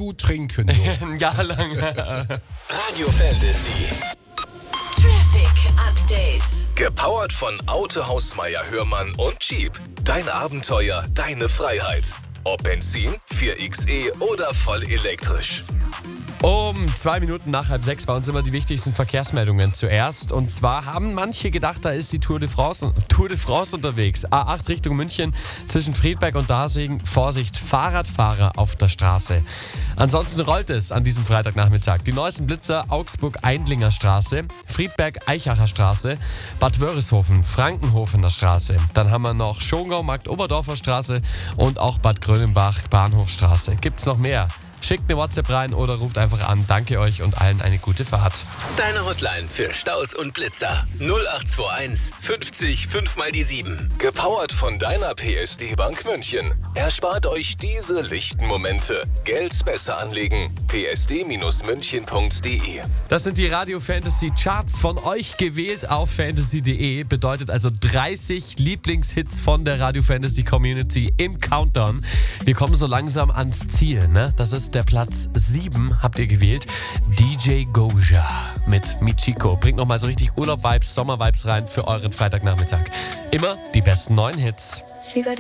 gut trinken. So. Ein Jahr lang. Radio Fantasy. Traffic Update. Gepowert von Autohaus Meier Hörmann und Jeep. Dein Abenteuer, deine Freiheit. Ob Benzin, 4xe oder voll elektrisch. Um 2 Minuten nach 5:30 bei uns immer die wichtigsten Verkehrsmeldungen zuerst. Und zwar haben manche gedacht, da ist die Tour de France unterwegs. A8 Richtung München zwischen Friedberg und Darsing. Vorsicht, Fahrradfahrer auf der Straße. Ansonsten rollt es an diesem Freitagnachmittag. Die neuesten Blitzer Augsburg-Eindlinger Straße, Friedberg-Eichacher Straße, Bad Wörishofen, Frankenhofener Straße. Dann haben wir noch Schongau, Markt-Oberdorfer Straße und auch Bad Grönenbach, Bahnhofstraße. Gibt's noch mehr? Schickt eine WhatsApp rein oder ruft einfach an. Danke euch und allen eine gute Fahrt. Deine Hotline für Staus und Blitzer 0821 50 5 mal die 7. Gepowert von deiner PSD Bank München. Erspart euch diese lichten Momente. Geld besser anlegen. psd-münchen.de. Das sind die Radio Fantasy Charts von euch gewählt auf fantasy.de. Bedeutet also 30 Lieblingshits von der Radio Fantasy Community im Countdown. Wir kommen so langsam ans Ziel, ne? Das ist der Platz 7, habt ihr gewählt. DJ Goja mit Michiko. Bringt nochmal so richtig Urlaub-Vibes, Sommer-Vibes rein für euren Freitagnachmittag. Immer die besten neuen Hits. She got